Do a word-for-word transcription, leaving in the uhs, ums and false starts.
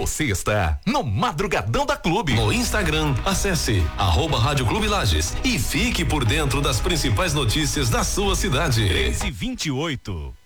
Você está no Madrugadão da Clube. No Instagram, acesse arroba Rádio Clube Lages e fique por dentro das principais notícias da sua cidade. treze e vinte e oito.